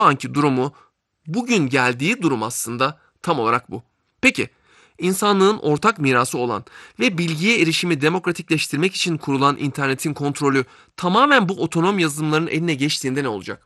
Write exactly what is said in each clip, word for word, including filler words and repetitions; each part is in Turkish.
anki durumu, bugün geldiği durum aslında tam olarak bu. Peki, insanlığın ortak mirası olan ve bilgiye erişimi demokratikleştirmek için kurulan internetin kontrolü tamamen bu otonom yazılımların eline geçtiğinde ne olacak?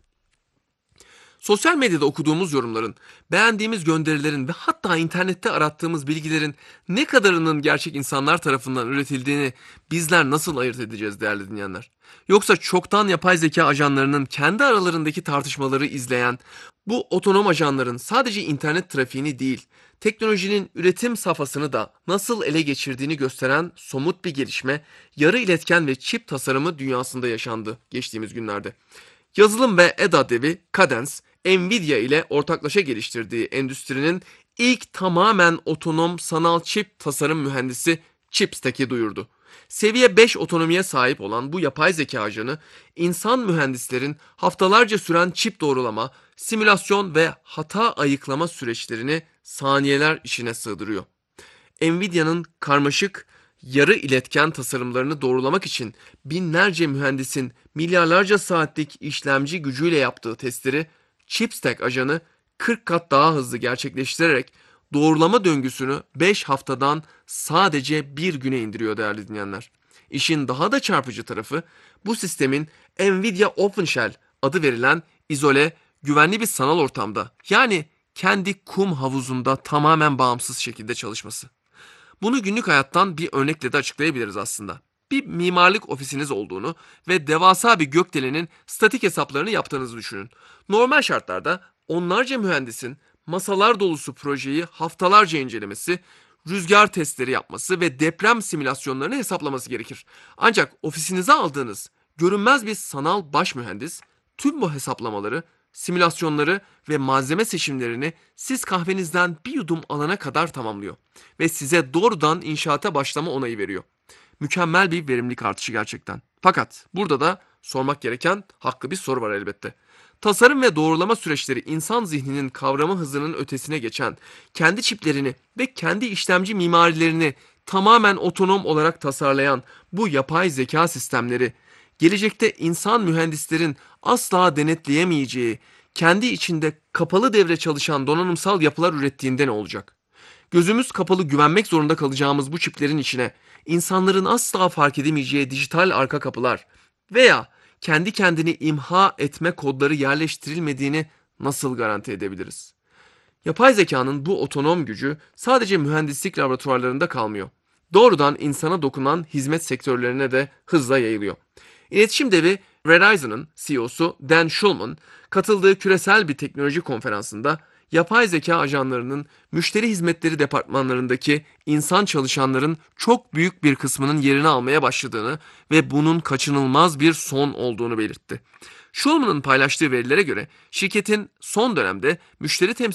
Sosyal medyada okuduğumuz yorumların, beğendiğimiz gönderilerin ve hatta internette arattığımız bilgilerin ne kadarının gerçek insanlar tarafından üretildiğini bizler nasıl ayırt edeceğiz değerli dinleyenler? Yoksa çoktan yapay zeka ajanlarının kendi aralarındaki tartışmaları izleyen bu otonom ajanların sadece internet trafiğini değil, teknolojinin üretim safhasını da nasıl ele geçirdiğini gösteren somut bir gelişme, yarı iletken ve çip tasarımı dünyasında yaşandı geçtiğimiz günlerde. Yazılım ve E D A devi Cadence, Nvidia ile ortaklaşa geliştirdiği endüstrinin ilk tamamen otonom sanal çip tasarım mühendisi Chipstack'i duyurdu. Seviye beş otonomiye sahip olan bu yapay zeka ajanı, insan mühendislerin haftalarca süren çip doğrulama, simülasyon ve hata ayıklama süreçlerini saniyeler içine sığdırıyor. Nvidia'nın karmaşık yarı iletken tasarımlarını doğrulamak için binlerce mühendisin milyarlarca saatlik işlemci gücüyle yaptığı testleri Chipstack ajanı kırk kat daha hızlı gerçekleştirerek doğrulama döngüsünü beş haftadan sadece bir güne indiriyor değerli dinleyenler. İşin daha da çarpıcı tarafı, bu sistemin Nvidia OpenShell adı verilen izole, güvenli bir sanal ortamda, yani kendi kum havuzunda tamamen bağımsız şekilde çalışması. Bunu günlük hayattan bir örnekle de açıklayabiliriz aslında. Bir mimarlık ofisiniz olduğunu ve devasa bir gökdelenin statik hesaplarını yaptığınızı düşünün. Normal şartlarda onlarca mühendisin masalar dolusu projeyi haftalarca incelemesi, rüzgar testleri yapması ve deprem simülasyonlarını hesaplaması gerekir. Ancak ofisinize aldığınız görünmez bir sanal baş mühendis tüm bu hesaplamaları, simülasyonları ve malzeme seçimlerini siz kahvenizden bir yudum alana kadar tamamlıyor ve size doğrudan inşaata başlama onayı veriyor. Mükemmel bir verimlilik artışı gerçekten. Fakat burada da sormak gereken haklı bir soru var elbette. Tasarım ve doğrulama süreçleri insan zihninin kavrama hızının ötesine geçen, kendi çiplerini ve kendi işlemci mimarilerini tamamen otonom olarak tasarlayan bu yapay zeka sistemleri, gelecekte insan mühendislerin asla denetleyemeyeceği, kendi içinde kapalı devre çalışan donanımsal yapılar ürettiğinde ne olacak? Gözümüz kapalı güvenmek zorunda kalacağımız bu çiplerin içine insanların asla fark edemeyeceği dijital arka kapılar veya kendi kendini imha etme kodları yerleştirilmediğini nasıl garanti edebiliriz? Yapay zekanın bu otonom gücü sadece mühendislik laboratuvarlarında kalmıyor. Doğrudan insana dokunan hizmet sektörlerine de hızla yayılıyor. İletişim devi Verizon'ın C E O'su Dan Schulman katıldığı küresel bir teknoloji konferansında yapay zeka ajanlarının müşteri hizmetleri departmanlarındaki insan çalışanların çok büyük bir kısmının yerini almaya başladığını ve bunun kaçınılmaz bir son olduğunu belirtti. Schulman'ın paylaştığı verilere göre şirketin son dönemde müşteri temsilcileri